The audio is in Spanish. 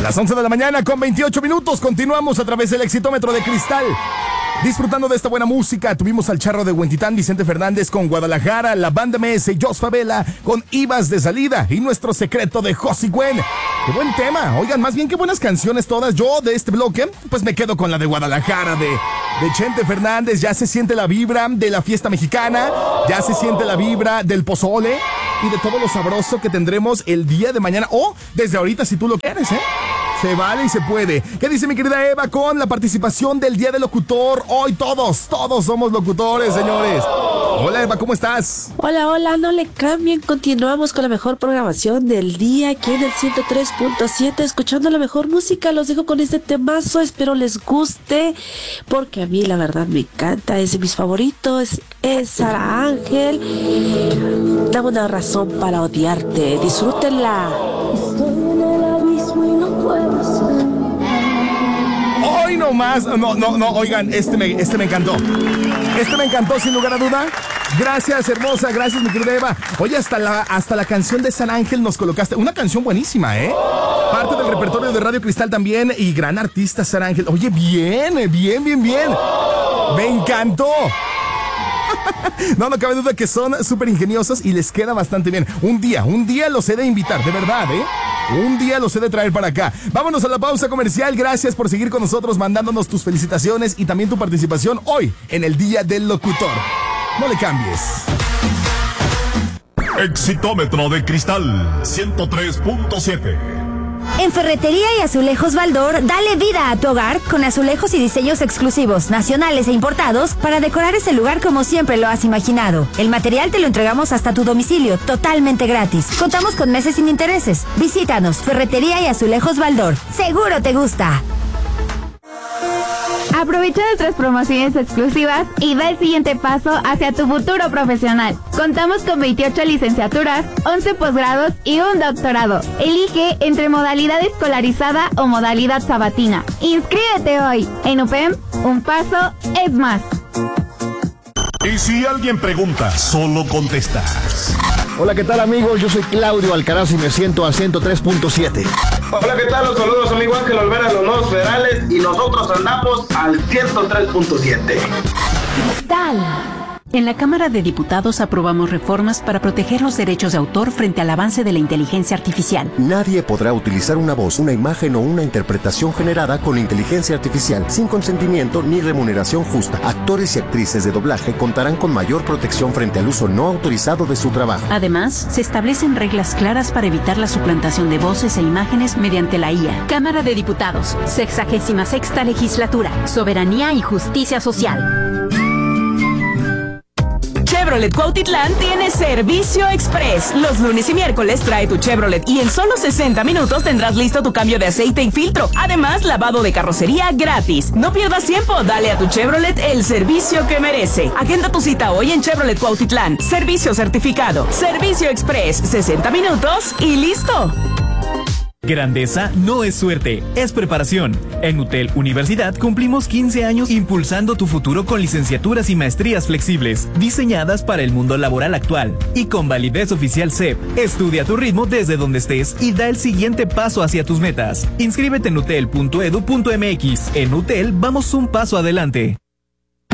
las 11 de la mañana con 28 minutos. Continuamos a través del Exitómetro de Cristal. Disfrutando de esta buena música, tuvimos al Charro de Huentitán, Vicente Fernández con Guadalajara, la Banda MS, Jos Favela con Ibas de Salida y Nuestro Secreto de Josie Gwen. ¡Qué buen tema! Oigan, más bien qué buenas canciones todas. Yo de este bloque, pues me quedo con la de Guadalajara, de Chente Fernández. Ya se siente la vibra de la fiesta mexicana, ya se siente la vibra del pozole y de todo lo sabroso que tendremos el día de mañana. O desde ahorita si tú lo quieres, ¿eh? Se vale y se puede. ¿Qué dice mi querida Eva con la participación del Día del Locutor? Hoy todos somos locutores, señores. Hola Eva, ¿cómo estás? Hola, no le cambien. Continuamos con la mejor programación del día aquí en el 103.7, escuchando la mejor música. Los dejo con este temazo, espero les guste, porque a mí la verdad me encanta, es de mis favoritos, es Sara Ángel. Dame una razón para odiarte, disfrútenla. Hoy nomás, no, oigan, este me encantó. Este me encantó sin lugar a duda. Gracias, hermosa, gracias mi querida Eva. Oye, hasta la canción de San Ángel nos colocaste. Una canción buenísima, ¿eh? Parte del repertorio de Radio Cristal también. Y gran artista San Ángel. Oye, bien. Me encantó. No cabe duda que son súper ingeniosos y les queda bastante bien. Un día los he de invitar, de verdad, ¿eh? Un día los he de traer para acá. Vámonos a la pausa comercial. Gracias por seguir con nosotros, mandándonos tus felicitaciones y también tu participación hoy en el Día del Locutor. No le cambies. Exitómetro de Cristal 103.7. En Ferretería y Azulejos Baldor, dale vida a tu hogar con azulejos y diseños exclusivos, nacionales e importados, para decorar ese lugar como siempre lo has imaginado. El material te lo entregamos hasta tu domicilio, totalmente gratis. Contamos con meses sin intereses. Visítanos, Ferretería y Azulejos Baldor. ¡Seguro te gusta! Aprovecha nuestras promociones exclusivas y da el siguiente paso hacia tu futuro profesional. Contamos con 28 licenciaturas, 11 posgrados y un doctorado. Elige entre modalidad escolarizada o modalidad sabatina. Inscríbete hoy. En UPEM, un paso es más. Y si alguien pregunta, solo contestas. Hola, ¿qué tal amigos? Yo soy Claudio Alcaraz y me siento al 103.7. Hola, ¿qué tal? Los saludos, amigo Ángel Olvera, los nuevos federales, y nosotros andamos al 103.7. En la Cámara de Diputados aprobamos reformas para proteger los derechos de autor frente al avance de la inteligencia artificial. Nadie podrá utilizar una voz, una imagen o una interpretación generada con inteligencia artificial sin consentimiento ni remuneración justa. Actores y actrices de doblaje contarán con mayor protección frente al uso no autorizado de su trabajo. Además, se establecen reglas claras para evitar la suplantación de voces e imágenes mediante la IA. Cámara de Diputados, 66ª Legislatura, Soberanía y Justicia Social. Chevrolet Cuautitlán tiene servicio express. Los lunes y miércoles trae tu Chevrolet y en solo 60 minutos tendrás listo tu cambio de aceite y filtro. Además, lavado de carrocería gratis. No pierdas tiempo, dale a tu Chevrolet el servicio que merece. Agenda tu cita hoy en Chevrolet Cuautitlán. Servicio certificado. Servicio express, 60 minutos y listo. Grandeza no es suerte, es preparación. En UTEL Universidad cumplimos 15 años impulsando tu futuro con licenciaturas y maestrías flexibles, diseñadas para el mundo laboral actual y con validez oficial CEP. Estudia a tu ritmo desde donde estés y da el siguiente paso hacia tus metas. Inscríbete en utel.edu.mx. En UTEL vamos un paso adelante.